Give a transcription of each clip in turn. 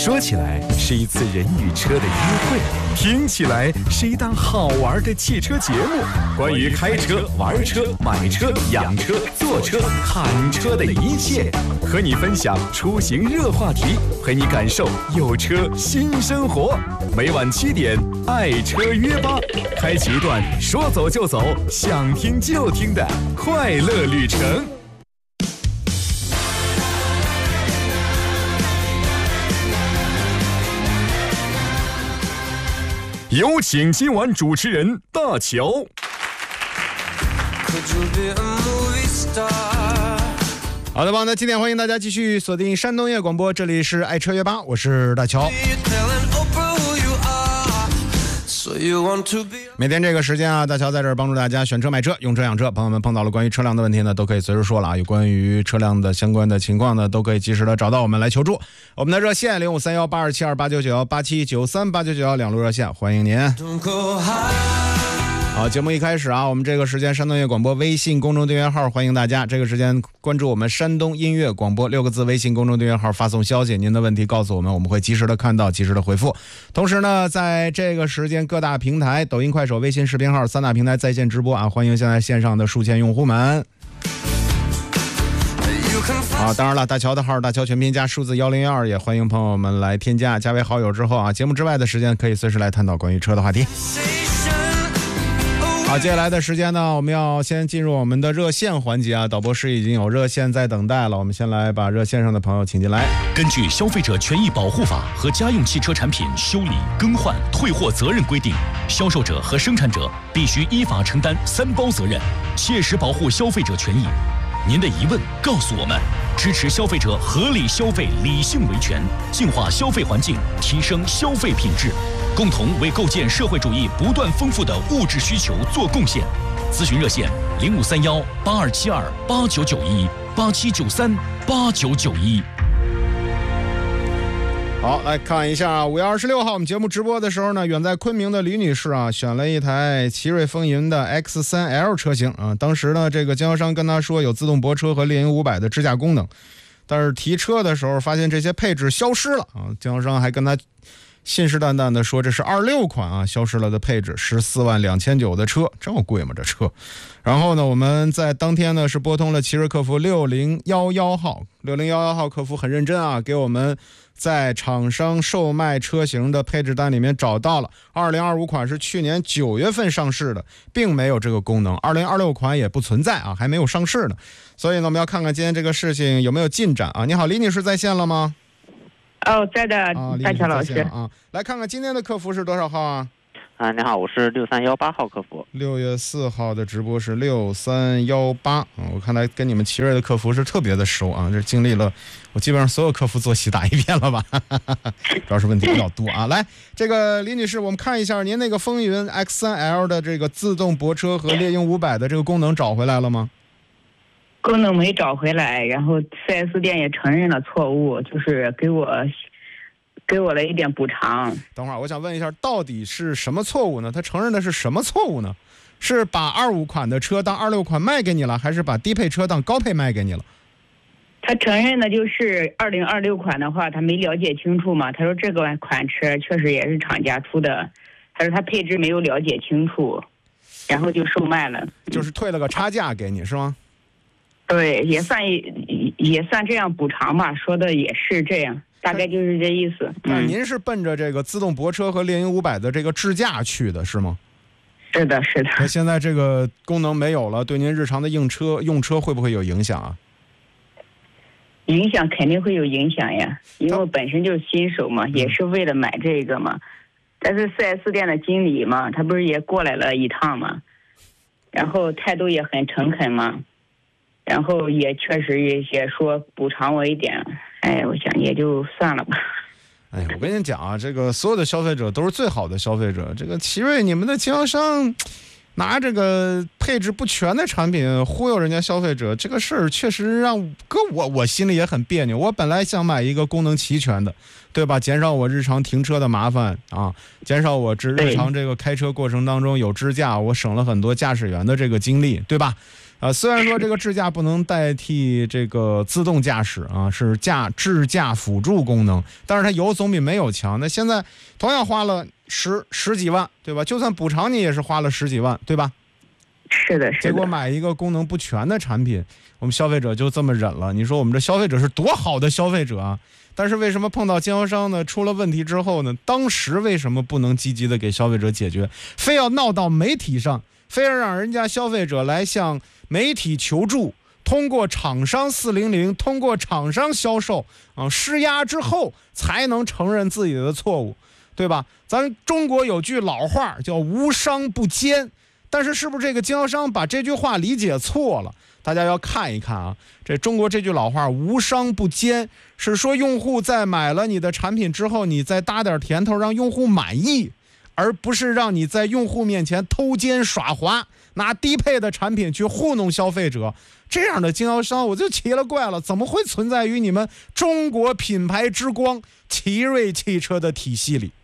说起来是一次人与车的约会，听起来是一档好玩的汽车节目。关于开车、玩车、买车、养车、坐车、看车的一切，和你分享出行热话题，陪你感受有车新生活。每晚7点，爱车约吧，开启一段说走就走、想听就听的快乐旅程。有请今晚主持人大乔。 好的吧，那今天欢迎大家继续锁定山东音乐广播，这里是爱车约吧，我是大乔。每天这个时间啊，大乔在这儿帮助大家选车买车、用车养车。朋友们碰到了关于车辆的问题呢，都可以随时说了啊。有关于车辆的相关的情况呢，都可以及时的找到我们来求助。我们的热线053182728991893899两路热线，欢迎您。好，节目一开始啊，我们这个时间山东音乐广播微信公众订阅号欢迎大家。这个时间关注我们山东音乐广播6个字微信公众订阅号，发送消息，您的问题告诉我们，我们会及时的看到，及时的回复。同时呢，在这个时间各大平台抖音、快手、微信视频号3大平台在线直播啊，欢迎现在线上的数千用户们。啊，当然了，大乔的号大乔全拼加数字1012也欢迎朋友们来添加，加为好友之后啊，节目之外的时间可以随时来探讨关于车的话题。好，接下来的时间呢，我们要先进入我们的热线环节啊。导播室已经有热线在等待了，我们先来把热线上的朋友请进来。 根据《消费者权益保护法》和家用汽车产品修理、更换、退货责任规定，销售者和生产者必须依法承担3包责任，切实保护消费者权益。您的疑问告诉我们，支持消费者合理消费、理性维权，净化消费环境，提升消费品质，共同为构建社会主义不断丰富的物质需求做贡献。咨询热线053182899187938991。 好，来看一下5月26号我们节目直播的时候呢，远在昆明的李女士啊，选了一台奇瑞风云的 X3L 车型啊。当时呢，这个经销商跟她说有自动泊车和猎鹰500的智驾功能，但是提车的时候发现这些配置消失了啊。经销商还跟她信誓旦旦的说这是26款啊，消失了的配置，142900的车，这么贵吗这车？然后呢，我们在当天呢是拨通了奇瑞客服6011号，6011号客服很认真啊，给我们在厂商售卖车型的配置单里面找到了2025款是去年9月份上市的，并没有这个功能，2026款也不存在啊，还没有上市呢。所以呢，我们要看看今天这个事情有没有进展啊。你好，李女士在线了吗？ 哦，在的，大乔老师啊，来看看今天的客服是多少号啊？ 你好，我是6318号客服。 6月4号的直播是6318，我看来跟你们奇瑞的客服是特别的熟啊，这经历了我基本上所有客服作息打一遍了吧，主要是问题比较多啊。来，这个李女士，我们看一下您那个风云 X3L 的这个自动泊车和猎鹰500的这个功能找回来了吗？ 功能没找回来，然后 4S 店也承认了错误，就是给我了一点补偿。 等会儿我想问一下，到底是什么错误呢？他承认的是什么错误呢？是把25款的车当26款卖给你了，还是把低配车当高配卖给你了？ 他承认的就是2026款的话，他没了解清楚嘛。他说这个款车确实也是厂家出的，他说他配置没有了解清楚，然后就售卖了， 就是退了个差价给你是吗？ 对，也算这样补偿吧，说的也是这样，大概就是这意思。 您是奔着这个自动泊车和猎鹰500的这个智驾去的是吗？ 是的，是的。 那现在这个功能没有了，对您日常的用车会不会有影响啊？ 影响肯定会有影响呀，因为我本身就是新手嘛，也是为了买这个嘛。但是 4S 店的经理嘛，他不是也过来了一趟嘛，然后态度也很诚恳嘛。然后也确实也说补偿我一点，我想也就算了吧。 我跟你讲啊，这个所有的消费者都是最好的消费者。这个奇瑞你们的经销商拿这个配置不全的产品忽悠人家消费者，这个事儿确实让我心里也很别扭。我本来想买一个功能齐全的，对吧？减少我日常停车的麻烦啊，减少我日常这个开车过程当中有支架，我省了很多驾驶员的这个精力，对吧？ 虽然说这个智驾不能代替这个自动驾驶啊，是智驾辅助功能，但是它有总比没有强。那现在同样花了十几万，对吧？就算补偿你也是花了十几万，对吧？ 是的， 结果买一个功能不全的产品，我们消费者就这么忍了。你说我们这消费者是多好的消费者啊！但是为什么碰到经销商呢？出了问题之后呢？当时为什么不能积极的给消费者解决，非要闹到媒体上，非要让人家消费者来向媒体求助，通过厂商400，通过厂商销售施压之后才能承认自己的错误，对吧？咱中国有句老话叫无商不奸，但是是不是这个经销商把这句话理解错了？大家要看一看啊，这中国这句老话无商不奸，是说用户在买了你的产品之后，你再搭点甜头让用户满意，而不是让你在用户面前偷奸耍滑，拿低配的产品去糊弄消费者。这样的经销商我就奇了怪了，怎么会存在于你们中国品牌之光奇瑞汽车的体系里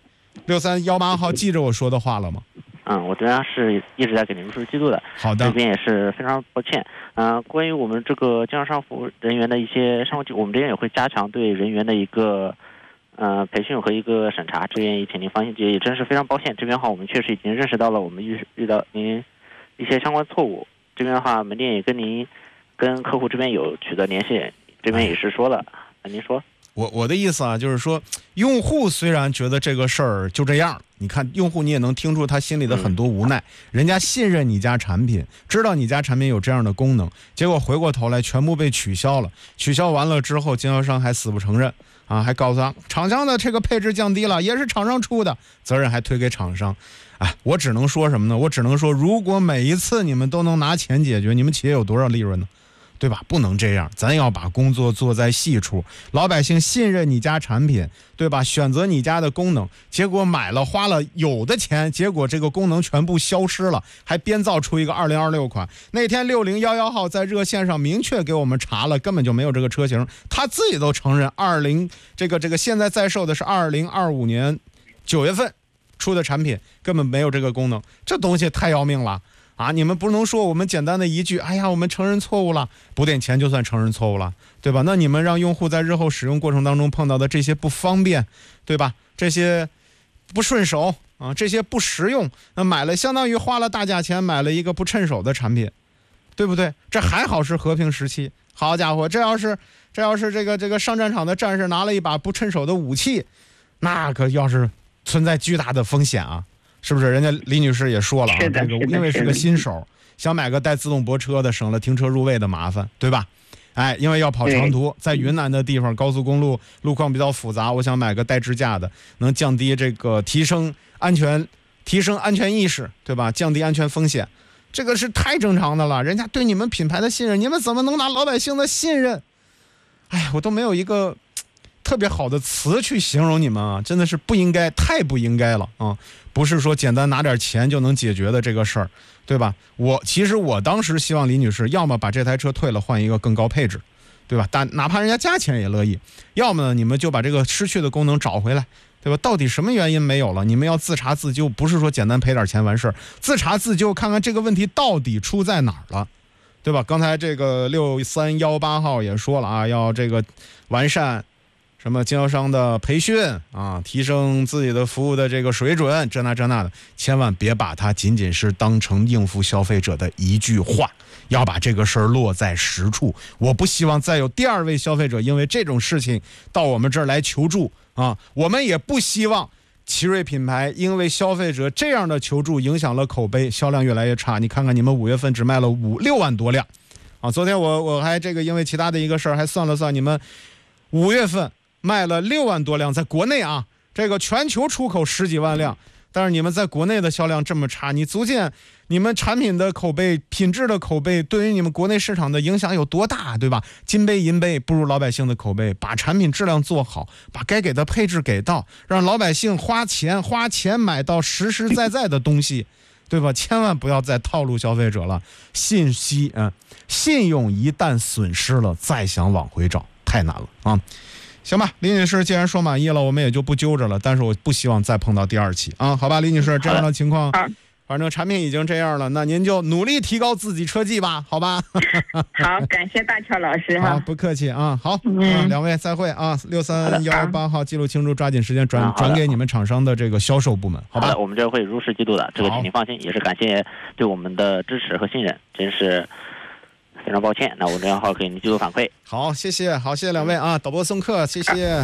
？6318号记着我说的话了吗？ 我这边是一直在给您记录的。 好的， 这边也是非常抱歉。关于我们这个经销商服务人员的一些商务，我们这边也会加强对人员的一个培训和一个审查。这边也请您放心，也真是非常抱歉。这边的话，我们确实已经认识到了我们遇到您一些相关错误。这边的话，门店也跟客户这边有取得联系，这边也是说了。您说。 我的意思啊，就是说，用户虽然觉得这个事儿就这样，你看用户你也能听出他心里的很多无奈，人家信任你家产品，知道你家产品有这样的功能，结果回过头来全部被取消了，取消完了之后，经销商还死不承认啊，还告诉他厂商的这个配置降低了，也是厂商出的，责任还推给厂商。我只能说什么呢？我只能说，如果每一次你们都能拿钱解决，你们企业有多少利润呢？对吧？不能这样，咱要把工作做在细处，老百姓信任你家产品，对吧？选择你家的功能，结果买了花了有的钱，结果这个功能全部消失了，还编造出一个2026款。那天6011号在热线上明确给我们查了，根本就没有这个车型，他自己都承认这个现在在售的是2025年9月份出的产品，根本没有这个功能，这东西太要命了。你们不能说我们简单的一句哎呀我们承认错误了，补点钱就算承认错误了，对吧？那你们让用户在日后使用过程当中碰到的这些不方便，对吧？这些不顺手这些不实用，那买了相当于花了大价钱买了一个不趁手的产品，对不对？这还好是和平时期，好家伙，这要是这个上战场的战士拿了一把不趁手的武器，那可要是存在巨大的风险啊！是不是？人家李女士也说了这个因为是个新手，想买个带自动泊车的，省了停车入位的麻烦，对吧？因为要跑长途，在云南的地方高速公路路况比较复杂，我想买个带支架的，能降低这个提升安全意识，对吧？降低安全风险，这个是太正常的了。人家对你们品牌的信任，你们怎么能拿老百姓的信任？我都没有一个特别好的词去形容你们啊，真的是不应该，太不应该了啊！不是说简单拿点钱就能解决的这个事儿，对吧？其实我当时希望李女士要么把这台车退了换一个更高配置，对吧？但哪怕人家加钱也乐意，要么呢你们就把这个失去的功能找回来，对吧？到底什么原因没有了？你们要自查自纠，不是说简单赔点钱完事儿，自查自纠，看看这个问题到底出在哪儿了，对吧？刚才这个6318号也说了要这个完善什么经销商的培训提升自己的服务的这个水准，这那的，千万别把它仅仅是当成应付消费者的一句话，要把这个事儿落在实处。我不希望再有第二位消费者因为这种事情到我们这儿来求助我们也不希望奇瑞品牌因为消费者这样的求助影响了口碑，销量越来越差。你看看你们5月份只卖了6万多辆昨天我还这个因为其他的一个事儿还算了算，你们5月份卖了6万多辆，在国内这个全球出口10几万辆，但是你们在国内的销量这么差，你足见你们产品的口碑、品质的口碑对于你们国内市场的影响有多大，对吧？金杯银杯不如老百姓的口碑，把产品质量做好，把该给的配置给到，让老百姓花钱买到实实在在的东西，对吧？千万不要再套路消费者了。信用一旦损失了，再想往回找太难了行吧，李女士既然说满意了，我们也就不揪着了，但是我不希望再碰到第二起好吧，李女士，这样的情况反正产品已经这样了，那您就努力提高自己车技吧，好吧？ 好，感谢大乔老师哈。 好，不客气啊。好，两位再会啊。63118号记录清楚，抓紧时间转给你们厂商的这个销售部门，好吧？ 好的，我们这会如实记录的，这个请您放心，也是感谢对我们的支持和信任，真是非常抱歉。那我这样号给您记录反馈。 好，谢谢，好，谢谢两位啊，导播送客，谢谢。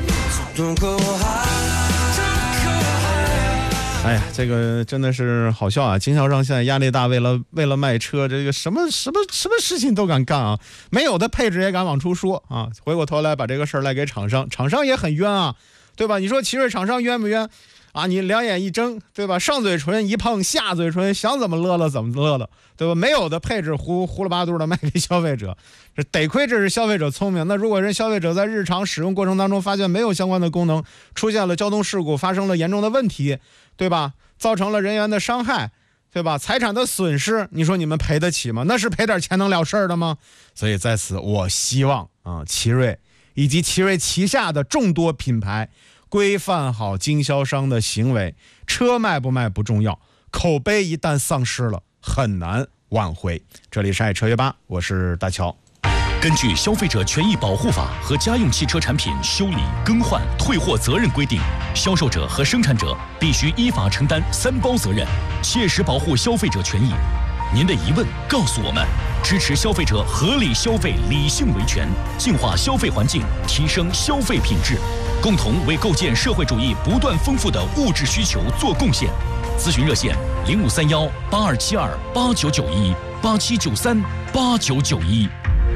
哎呀，这个真的是好笑啊！经销商现在压力大，为了卖车，这个什么事情都敢干啊！没有的配置也敢往出说啊！回过头来把这个事儿赖给厂商，厂商也很冤啊，对吧？你说奇瑞厂商冤不冤啊？你两眼一睁，对吧？上嘴唇一碰下嘴唇，想怎么乐了怎么乐了，对吧？没有的配置胡了八肚的卖给消费者，这得亏这是消费者聪明。那如果人消费者在日常使用过程当中发现没有相关的功能，出现了交通事故，发生了严重的问题，对吧？造成了人员的伤害，对吧？财产的损失，你说你们赔得起吗？那是赔点钱能了事儿的吗？所以在此，我希望奇瑞以及奇瑞旗下的众多品牌规范好经销商的行为。车卖不卖不重要，口碑一旦丧失了，很难挽回。这里是爱车约吧，我是大乔。 根据《消费者权益保护法》和《家用汽车产品修理、更换、退货责任规定》，销售者和生产者必须依法承担3包责任，切实保护消费者权益。您的疑问告诉我们，支持消费者合理消费、理性维权，净化消费环境，提升消费品质，共同为构建社会主义不断丰富的物质需求做贡献。咨询热线：0531-8272-8991、8793-8991。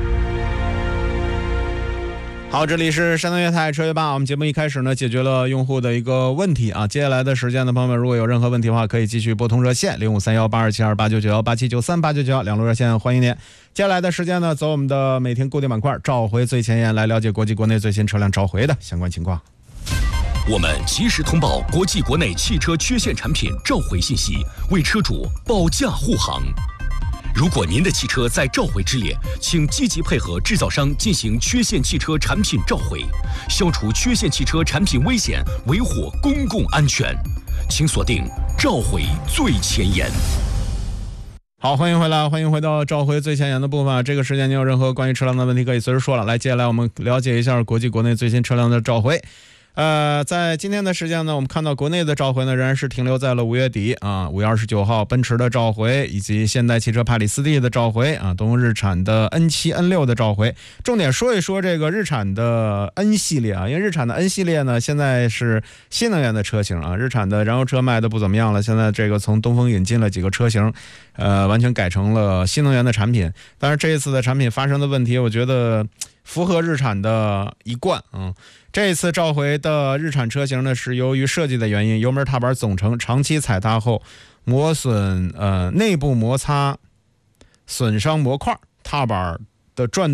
好，这里是山东粤台车约吧。我们节目一开始呢，解决了用户的一个问题啊。接下来的时间呢，朋友们如果有任何问题的话，可以继续拨通热线0531-8272-8991、8793-8991两路热线，欢迎您。接下来的时间呢，走我们的每天固定板块，召回最前沿，来了解国际国内最新车辆召回的相关情况。 我们及时通报国际国内汽车缺陷产品召回信息，为车主保驾护航。如果您的汽车在召回之列，请积极配合制造商进行缺陷汽车产品召回，消除缺陷汽车产品危险，维护公共安全。请锁定召回最前沿。 好，欢迎回来，欢迎回到召回最前沿的部分。这个时间您有任何关于车辆的问题可以随时说了。来，接下来我们了解一下国际国内最新车辆的召回。在今天的时间呢，我们看到国内的召回呢仍然是停留在了5月底啊，5月29号奔驰的召回，以及现代汽车帕里斯蒂的召回啊，东风日产的 N7、N6 的召回。重点说一说这个日产的 N 系列啊，因为日产的 N 系列呢现在是新能源的车型啊，日产的燃油车卖的不怎么样了，现在这个从东风引进了几个车型，完全改成了新能源的产品。但是这一次的产品发生的问题，我觉得符合日产的一贯这一次召回的日产车型呢，是由于设计的原因，油门踏板总成长期踩踏后磨损内部摩擦损伤模块，踏板的转